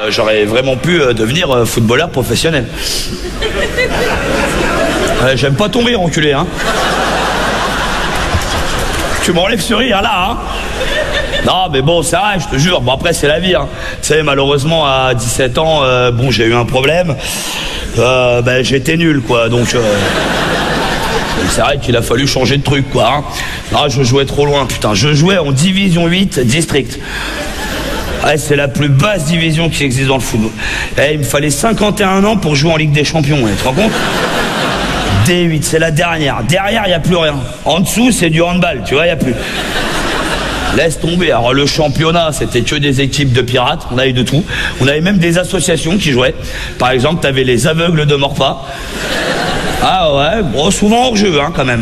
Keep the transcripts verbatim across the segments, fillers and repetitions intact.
euh, j'aurais vraiment pu euh, devenir euh, footballeur professionnel. Euh, J'aime pas ton rire, enculé, hein. Tu m'enlèves ce rire, là, hein. Non, mais bon, c'est vrai, je te jure. Bon, après, c'est la vie, hein. Tu sais, malheureusement, à dix-sept ans, euh, bon, j'ai eu un problème. Euh, ben, j'étais nul, quoi, donc... Euh... C'est vrai qu'il a fallu changer de truc, quoi, hein. Ah, je jouais trop loin, putain. Je jouais en division huit, district. Ouais, c'est la plus basse division qui existe dans le football. Eh, il me fallait cinquante et un ans pour jouer en Ligue des Champions, ouais, tu te rends compte? D huit, c'est la dernière. Derrière, il n'y a plus rien. En dessous, c'est du handball, tu vois, il n'y a plus. Laisse tomber. Alors, le championnat, c'était que des équipes de pirates. On avait de tout. On avait même des associations qui jouaient. Par exemple, tu avais les aveugles de Morpha. Ah ouais, bon, souvent hors jeu, hein, quand même.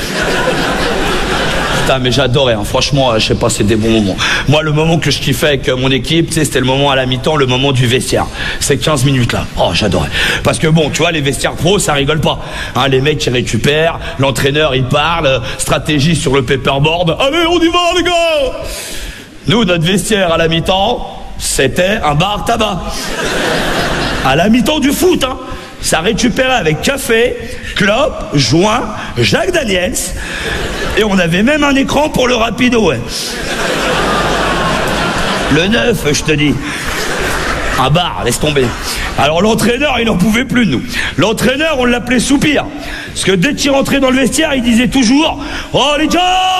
Putain, mais j'adorais, hein. Franchement, je sais pas, c'est des bons moments. Moi, le moment que je kiffais avec mon équipe, tu sais, c'était le moment à la mi-temps, le moment du vestiaire. Ces quinze minutes là. Oh, j'adorais. Parce que bon, tu vois, les vestiaires pro, ça rigole pas. Hein, les mecs qui récupèrent, l'entraîneur il parle, stratégie sur le paperboard. Allez, on y va, les gars! Nous, notre vestiaire à la mi-temps, c'était un bar tabac. À la mi-temps du foot, hein. Ça récupérait avec café, clope, joint, Jacques Daniels. Et on avait même un écran pour le rapido, ouais. Le neuf, je te dis. Un bar, laisse tomber. Alors l'entraîneur, il n'en pouvait plus de nous. L'entraîneur, on l'appelait Soupir. Parce que dès qu'il rentrait dans le vestiaire, il disait toujours « Oh les gars !»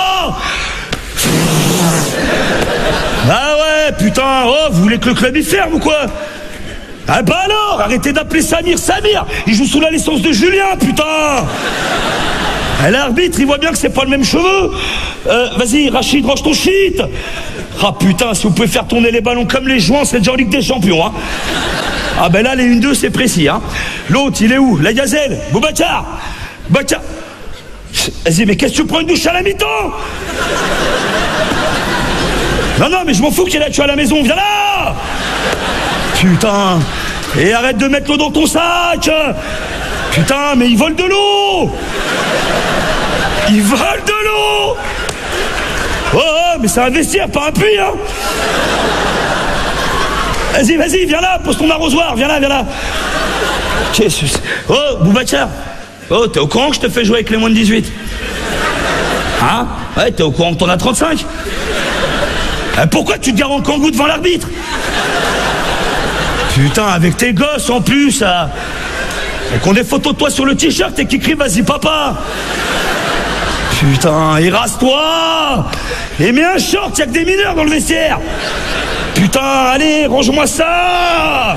Ah ouais, putain, oh, vous voulez que le club y ferme ou quoi? Ah bah alors, arrêtez d'appeler Samir Samir. Il joue sous la licence de Julien, putain. L'arbitre, il voit bien que c'est pas le même cheveu. Euh, Vas-y, Rachid, range ton shit. Ah putain, si vous pouvez faire tourner les ballons comme les joints, c'est déjà en Ligue des Champions, hein. Ah ben là, les un deux, c'est précis, hein. L'autre, il est où? La gazelle, Boubacar. Boubacar. Vas-y, mais qu'est-ce que tu prends une douche à la mi-temps? Non, non, mais je m'en fous qu'il a tué à la maison, viens là. Putain. Et arrête de mettre l'eau dans ton sac. Putain, mais ils volent de l'eau. Ils volent de l'eau. Oh, oh, mais c'est un vestiaire, pas un puits, hein. Vas-y, vas-y, viens là, pose ton arrosoir, viens là, viens là. Qu'est-ce que c'est? Oh, Boubacar. Oh, t'es au courant que je te fais jouer avec les moins de dix-huit? Hein? Ouais, t'es au courant que t'en as trente-cinq? euh, Pourquoi tu te gares en kangou devant l'arbitre? Putain, avec tes gosses en plus, hein. Et qu'on des photos de toi sur le t-shirt et qu'ils crient vas-y papa. Putain, et rase-toi. Et mets un short, y'a que des mineurs dans le vestiaire. Putain, allez, range-moi ça.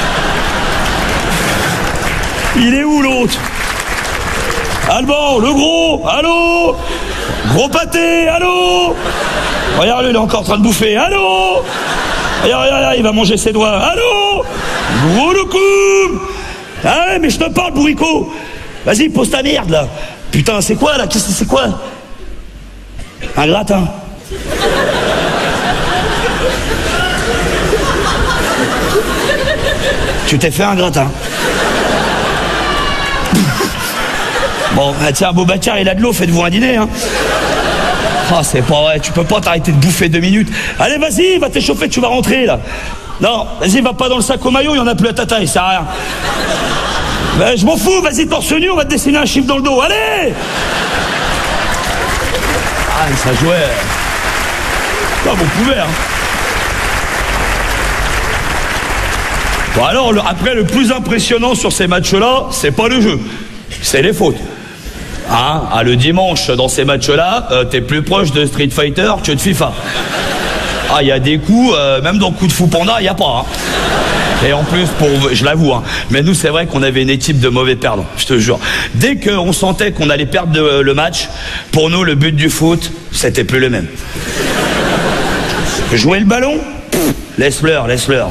Il est où l'autre? Alban, le gros, allô? Gros pâté, allô? Regarde-le, il est encore en train de bouffer, allô? Regarde, regarde, regarde, il va manger ses doigts, allô? Gros loukoum. Ah ouais, mais je te parle, bourricot. Vas-y, pose ta merde, là. Putain, c'est quoi, là? Qu'est-ce que c'est quoi? Un gratin. Tu t'es fait un gratin. Bon, bah tiens, Boubacar, il a de l'eau, faites-vous un dîner, hein. Ah, c'est pas vrai, tu peux pas t'arrêter de bouffer deux minutes. Allez, vas-y, va t'échauffer, tu vas rentrer, là. Non, vas-y, va pas dans le sac au maillot, il y en a plus à ta taille, ça sert à rien. Ben, je m'en fous, vas-y, torse nu, on va te dessiner un chiffre dans le dos, allez. Ah, ça jouait. Pas vous pouvez, hein. Bon, alors, le, après, le plus impressionnant sur ces matchs-là, c'est pas le jeu, c'est les fautes. Hein, ah, le dimanche, dans ces matchs-là, euh, t'es plus proche de Street Fighter que de FIFA. Ah, il y a des coups, euh, même dans le coup de fou panda, il n'y a pas. Hein. Et en plus, pour, je l'avoue, hein, mais nous, c'est vrai qu'on avait une équipe de mauvais perdants, je te jure. Dès qu'on sentait qu'on allait perdre de, le match, pour nous, le but du foot, c'était plus le même. Jouer le ballon, laisse-leur, laisse-leur.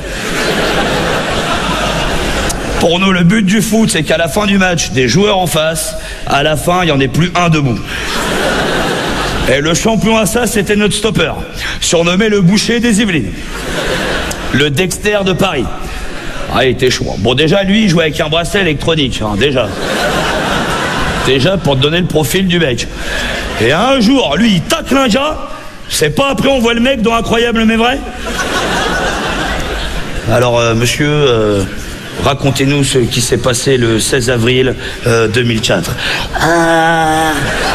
Pour nous, le but du foot, c'est qu'à la fin du match, des joueurs en face, à la fin, il n'y en ait plus un debout. Et le champion à ça, c'était notre stopper, surnommé le boucher des Yvelines. Le Dexter de Paris. Ah, il était chaud. Bon, déjà, lui, il jouait avec un bracelet électronique, hein, déjà. Déjà, pour te donner le profil du mec. Et un jour, lui, il tacle un gars. C'est pas après, on voit le mec dans Incroyable mais vrai. Alors, euh, monsieur, euh, racontez-nous ce qui s'est passé le seize avril euh, deux mille quatre. Euh...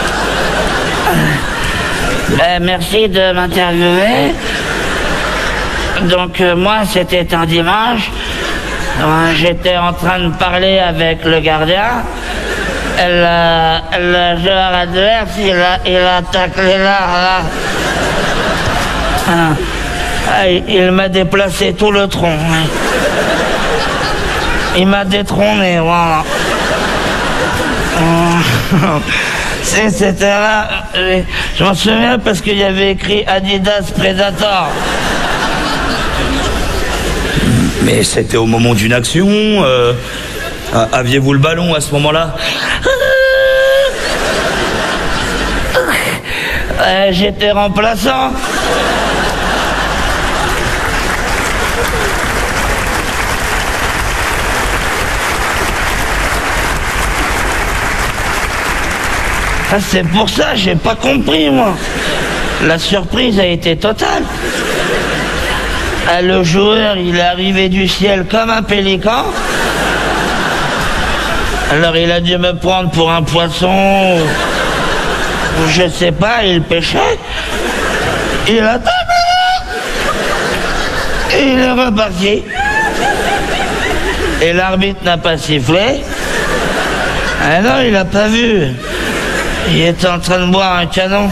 Euh, merci de m'interviewer. Donc, euh, moi, c'était un dimanche. Euh, J'étais en train de parler avec le gardien. Le, le joueur adverse, il a, il a taclé là, là. Ah. Ah, il il m'a déplacé tout le tronc. Hein. Il m'a détrôné, voilà. C'était là. Je m'en souviens parce qu'il y avait écrit Adidas Predator. Mais c'était au moment d'une action. Euh, aviez-vous le ballon à ce moment-là? euh, J'étais remplaçant. Ah, c'est pour ça, j'ai pas compris, moi. La surprise a été totale. Ah, le joueur, il est arrivé du ciel comme un pélican. Alors il a dû me prendre pour un poisson, ou je sais pas, il pêchait. Il a... Et il est reparti. Et l'arbitre n'a pas sifflé. Ah non, il a pas vu. Il était en train de boire un canon.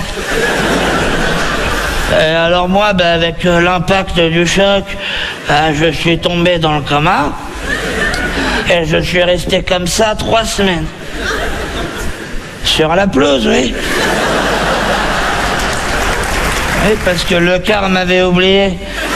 Et alors moi, ben, avec euh, l'impact du choc, ben, je suis tombé dans le coma. Et je suis resté comme ça trois semaines. Sur la pelouse, oui. Oui, parce que le quart m'avait oublié.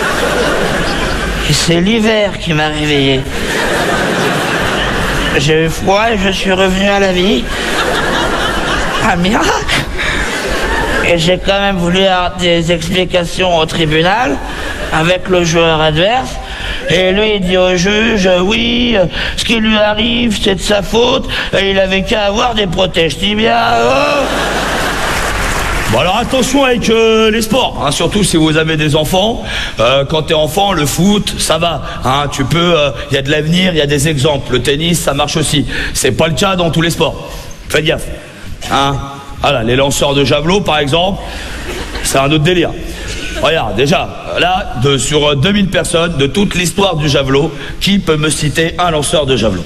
Et c'est l'hiver qui m'a réveillé. J'ai eu froid et je suis revenu à la vie. Un miracle. Et j'ai quand même voulu avoir des explications au tribunal avec le joueur adverse. Et lui, il dit au juge, oui, ce qui lui arrive, c'est de sa faute. Et il avait qu'à avoir des protèges tibias. Oh. Bon alors attention avec euh, les sports, hein, surtout si vous avez des enfants. Euh, quand t'es enfant, le foot, ça va. Hein, tu peux, il euh, y a de l'avenir, il y a des exemples. Le tennis, ça marche aussi. C'est pas le cas dans tous les sports. Faites gaffe. Hein, voilà, les lanceurs de javelot, par exemple, c'est un autre délire. Regarde, déjà, là, de, sur deux mille personnes, de toute l'histoire du javelot, qui peut me citer un lanceur de javelot?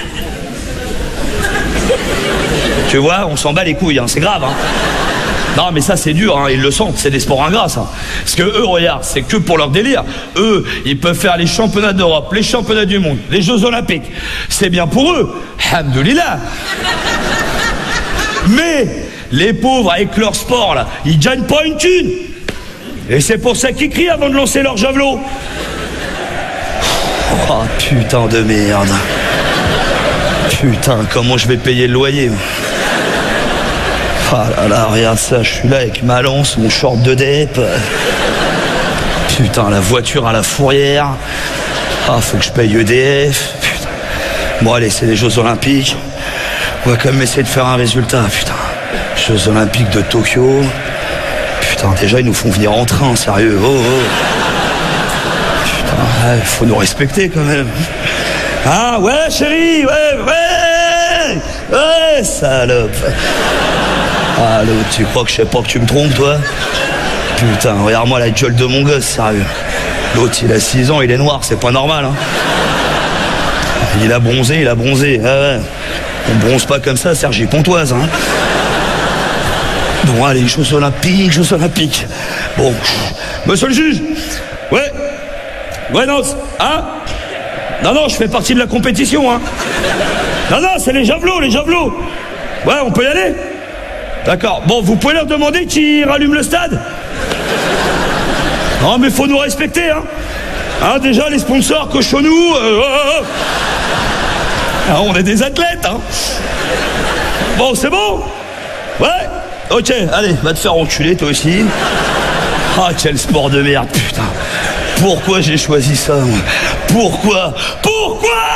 Tu vois, on s'en bat les couilles, hein, c'est grave. Hein. Non, mais ça, c'est dur, hein, ils le sentent, c'est des sports ingrats, ça. Parce que eux, regarde, c'est que pour leur délire. Eux, ils peuvent faire les championnats d'Europe, les championnats du monde, les Jeux Olympiques. C'est bien pour eux. Alhamdoulilah. Mais les pauvres, avec leur sport, là, ils gagnent pas une thune. Et c'est pour ça qu'ils crient avant de lancer leur javelot. Oh, putain de merde. Putain, comment je vais payer le loyer? Ah là là, regarde ça, je suis là avec ma lance, mon short de dep. Putain, la voiture à la fourrière. Ah, faut que je paye E D F. Putain. Bon, allez, c'est les Jeux Olympiques. On va quand même essayer de faire un résultat, putain. Jeux Olympiques de Tokyo. Putain, déjà, ils nous font venir en train, sérieux. Oh, oh. Putain, il faut nous respecter quand même. Ah, ouais, chérie, ouais, ouais. Ouais, salope. Ah, l'autre, tu crois que je sais pas que tu me trompes, toi? Putain, regarde-moi la gueule de mon gosse, sérieux. L'autre, il a six ans, il est noir, c'est pas normal, hein. Il a bronzé, il a bronzé. Ah ouais. On bronze pas comme ça, Sergi Pontoise, hein. Bon, allez, Jeux Olympiques, Jeux Olympiques. Bon, monsieur le juge. Ouais. Ouais, non, hein? Non, non, je fais partie de la compétition, hein. Non, non, c'est les javelots, les javelots. Ouais, on peut y aller? D'accord. Bon, vous pouvez leur demander qui rallume le stade? Non, mais faut nous respecter, hein. Hein, déjà, les sponsors, cochons-nous. Euh, euh, euh. Ah, on est des athlètes, hein. Bon, c'est bon? Ouais? Ok, allez, va te faire enculer, toi aussi. Ah, quel sport de merde, putain. Pourquoi j'ai choisi ça, moi? Pourquoi? Pourquoi?